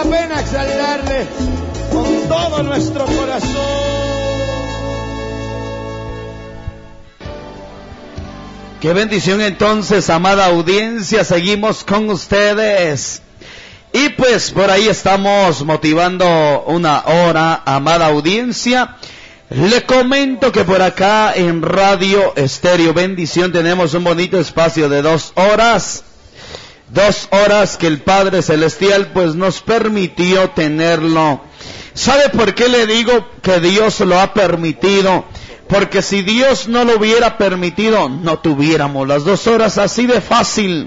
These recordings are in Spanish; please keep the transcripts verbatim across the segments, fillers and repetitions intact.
la pena exaltarle con todo nuestro corazón. Qué bendición entonces, amada audiencia, seguimos con ustedes. Y pues por ahí estamos motivando una hora, amada audiencia. Le comento que por acá en Radio Estéreo Bendición tenemos un bonito espacio de dos horas. Dos horas que el Padre Celestial pues nos permitió tenerlo. ¿Sabe por qué le digo que Dios lo ha permitido? Porque si Dios no lo hubiera permitido, no tuviéramos las dos horas así de fácil.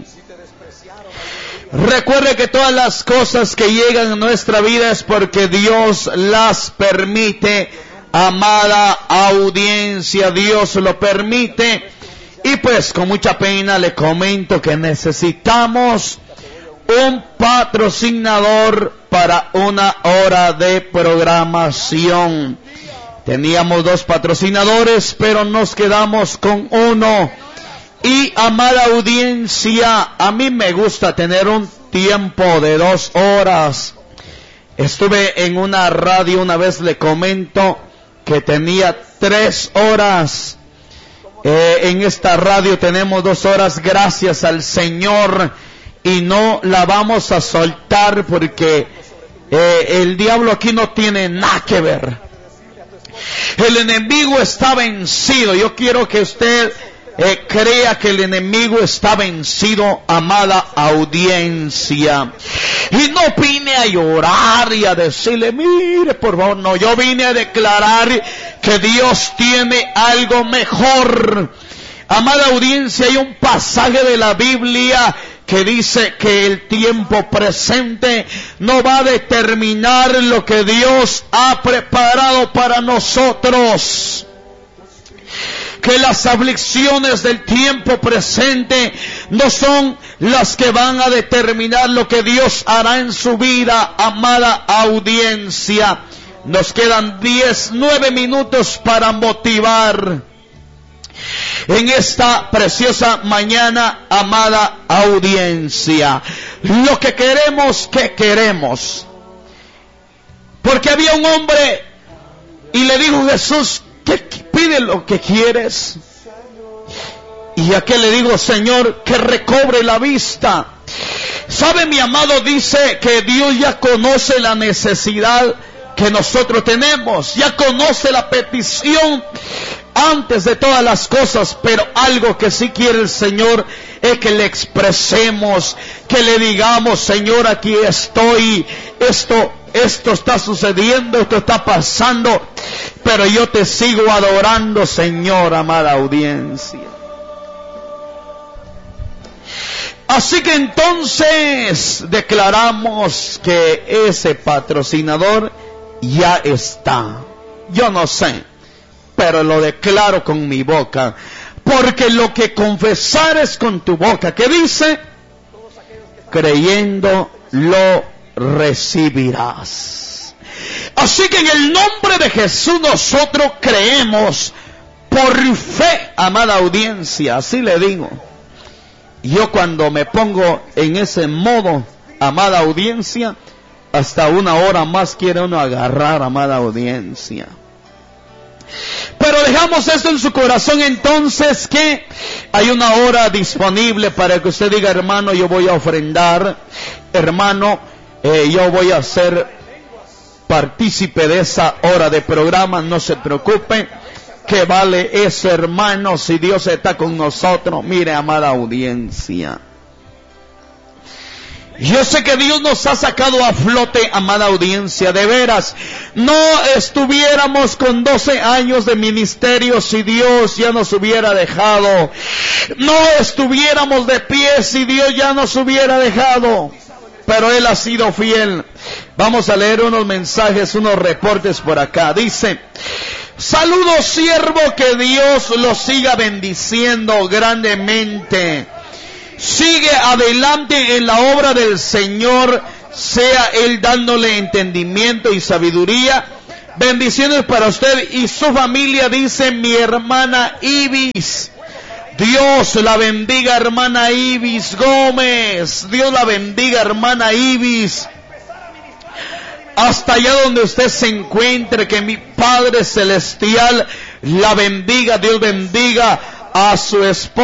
Recuerde que todas las cosas que llegan a nuestra vida es porque Dios las permite, amada audiencia, Dios lo permite. Y pues con mucha pena le comento que necesitamos un patrocinador para una hora de programación. Teníamos dos patrocinadores, pero nos quedamos con uno. Y, amada audiencia, a mí me gusta tener un tiempo de dos horas. Estuve en una radio, una vez le comento, que tenía tres horas. Eh, en esta radio tenemos dos horas, gracias al Señor. Y no la vamos a soltar porque eh, el diablo aquí no tiene nada que ver. El enemigo está vencido. Yo quiero que usted eh, crea que el enemigo está vencido, amada audiencia. Y no vine a llorar y a decirle, mire, por favor, no. Yo vine a declarar que Dios tiene algo mejor. Amada audiencia, hay un pasaje de la Biblia que dice que el tiempo presente no va a determinar lo que Dios ha preparado para nosotros. Que las aflicciones del tiempo presente no son las que van a determinar lo que Dios hará en su vida, amada audiencia. Nos quedan diez, nueve minutos para motivar en esta preciosa mañana, amada audiencia. Lo que queremos, que queremos. Porque había un hombre y le dijo Jesús, ¿qué pide lo que quieres? Y aquel le dijo, Señor, que recobre la vista. ¿Sabe, mi amado? Dice que Dios ya conoce la necesidad que nosotros tenemos. Ya conoce la petición antes de todas las cosas, pero algo que sí quiere el Señor es que le expresemos, que le digamos, Señor, aquí estoy, esto, esto está sucediendo, esto está pasando, pero yo te sigo adorando, Señor, amada audiencia. Así que entonces declaramos que ese patrocinador ya está. Yo no sé, pero lo declaro con mi boca, porque lo que confesares con tu boca, ¿qué dice? Creyendo lo recibirás. Así que en el nombre de Jesús nosotros creemos por fe, amada audiencia, así le digo. Yo cuando me pongo en ese modo, amada audiencia, hasta una hora más quiere uno agarrar, amada audiencia. Pero dejamos esto en su corazón entonces, que hay una hora disponible para que usted diga, hermano, yo voy a ofrendar, hermano, eh, yo voy a ser partícipe de esa hora de programa, no se preocupe, que vale eso, hermano, si Dios está con nosotros. Mire, amada audiencia, yo sé que Dios nos ha sacado a flote, amada audiencia, de veras. No estuviéramos con doce años de ministerio si Dios ya nos hubiera dejado. No estuviéramos de pie si Dios ya nos hubiera dejado. Pero Él ha sido fiel. Vamos a leer unos mensajes, unos reportes por acá. Dice, saludos, siervo, que Dios lo siga bendiciendo grandemente. Sigue adelante en la obra del Señor, sea Él dándole entendimiento y sabiduría. Bendiciones para usted y su familia, dice mi hermana Ibis. Dios la bendiga, hermana Ibis Gómez. Dios la bendiga, hermana Ibis. hasta allá donde usted se encuentre, que mi Padre Celestial la bendiga. Dios bendiga a su esposa.